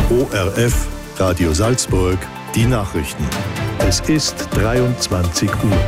ORF, Radio Salzburg, die Nachrichten. Es ist 23 Uhr.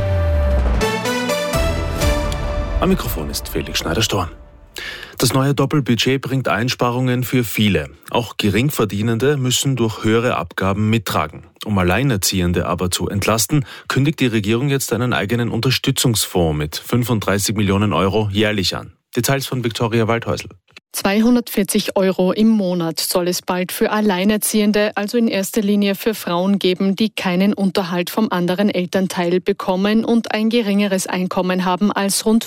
Am Mikrofon ist Felix Schneider-Storm. Das neue Doppelbudget bringt Einsparungen für viele. Auch Geringverdienende müssen durch höhere Abgaben mittragen. Um Alleinerziehende aber zu entlasten, kündigt die Regierung jetzt einen eigenen Unterstützungsfonds mit 35 Millionen Euro jährlich an. Details von Viktoria Waldhäusl. 240 Euro im Monat soll es bald für Alleinerziehende, also in erster Linie für Frauen geben, die keinen Unterhalt vom anderen Elternteil bekommen und ein geringeres Einkommen haben als rund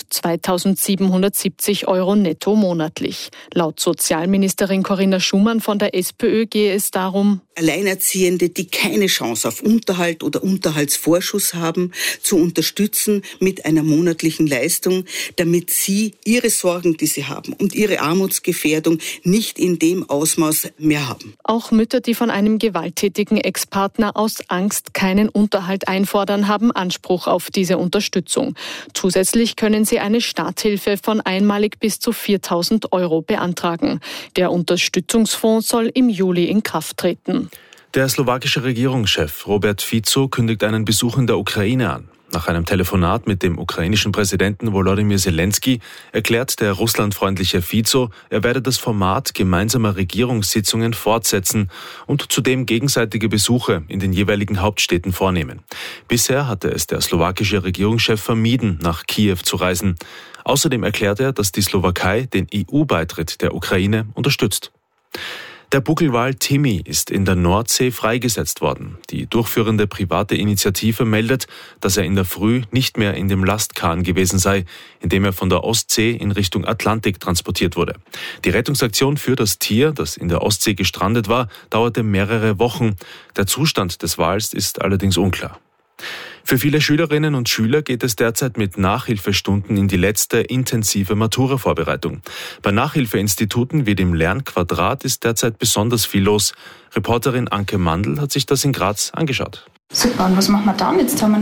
2.770 Euro netto monatlich. Laut Sozialministerin Corinna Schumann von der SPÖ gehe es darum, Alleinerziehende, die keine Chance auf Unterhalt oder Unterhaltsvorschuss haben, zu unterstützen mit einer monatlichen Leistung, damit sie ihre Sorgen, die sie haben und ihre Armutsgefährdung nicht in dem Ausmaß mehr haben. Auch Mütter, die von einem gewalttätigen Ex-Partner aus Angst keinen Unterhalt einfordern, haben Anspruch auf diese Unterstützung. Zusätzlich können sie eine Starthilfe von einmalig bis zu 4.000 Euro beantragen. Der Unterstützungsfonds soll im Juli in Kraft treten. Der slowakische Regierungschef Robert Fico kündigt einen Besuch in der Ukraine an. Nach einem Telefonat mit dem ukrainischen Präsidenten Volodymyr Zelensky erklärt der russlandfreundliche Fico, er werde das Format gemeinsamer Regierungssitzungen fortsetzen und zudem gegenseitige Besuche in den jeweiligen Hauptstädten vornehmen. Bisher hatte es der slowakische Regierungschef vermieden, nach Kiew zu reisen. Außerdem erklärt er, dass die Slowakei den EU-Beitritt der Ukraine unterstützt. Der Buckelwal Timmy ist in der Nordsee freigesetzt worden. Die durchführende private Initiative meldet, dass er in der Früh nicht mehr in dem Lastkahn gewesen sei, in dem er von der Ostsee in Richtung Atlantik transportiert wurde. Die Rettungsaktion für das Tier, das in der Ostsee gestrandet war, dauerte mehrere Wochen. Der Zustand des Wals ist allerdings unklar. Für viele Schülerinnen und Schüler geht es derzeit mit Nachhilfestunden in die letzte intensive Matura-Vorbereitung. Bei Nachhilfeinstituten wie dem Lernquadrat ist derzeit besonders viel los. Reporterin Anke Mandl hat sich das in Graz angeschaut. Super, und was machen wir dann? Jetzt haben wir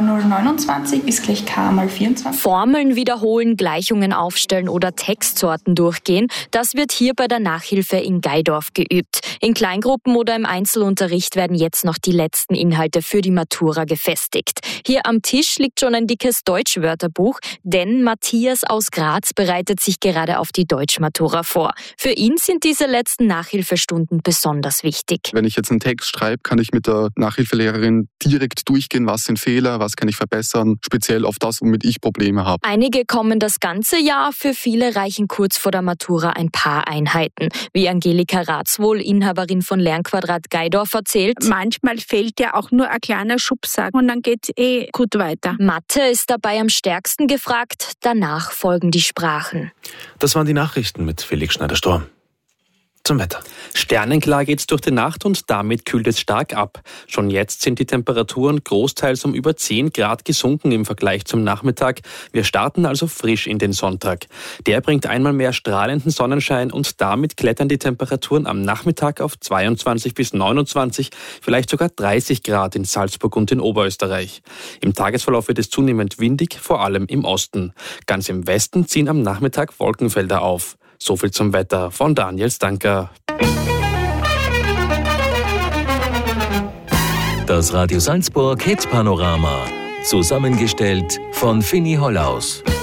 0,029 ist gleich k mal 24. Formeln wiederholen, Gleichungen aufstellen oder Textsorten durchgehen, das wird hier bei der Nachhilfe in Gaidorf geübt. In Kleingruppen oder im Einzelunterricht werden jetzt noch die letzten Inhalte für die Matura gefestigt. Hier am Tisch liegt schon ein dickes Deutschwörterbuch, denn Matthias aus Graz bereitet sich gerade auf die Deutschmatura vor. Für ihn sind diese letzten Nachhilfestunden besonders wichtig. Wenn ich jetzt einen Text schreibe, kann ich mit der Nachhilfelehrerin direkt durchgehen, was sind Fehler, was kann ich verbessern, speziell auf das, womit ich Probleme habe. Einige kommen das ganze Jahr, für viele reichen kurz vor der Matura ein paar Einheiten. Wie Angelika Ratzwohl, Inhaberin von Lernquadrat Gaidorf, erzählt. Manchmal fehlt ja auch nur ein kleiner Schubser und dann geht's gut weiter. Mathe ist dabei am stärksten gefragt, danach folgen die Sprachen. Das waren die Nachrichten mit Felix Schneider-Storm. Zum Wetter. Sternenklar geht's durch die Nacht und damit kühlt es stark ab. Schon jetzt sind die Temperaturen großteils um über 10 Grad gesunken im Vergleich zum Nachmittag. Wir starten also frisch in den Sonntag. Der bringt einmal mehr strahlenden Sonnenschein und damit klettern die Temperaturen am Nachmittag auf 22 bis 29, vielleicht sogar 30 Grad in Salzburg und in Oberösterreich. Im Tagesverlauf wird es zunehmend windig, vor allem im Osten. Ganz im Westen ziehen am Nachmittag Wolkenfelder auf. So viel zum Wetter von Daniel Stanker. Das Radio Salzburg Hit Panorama. Zusammengestellt von Fini Hollaus.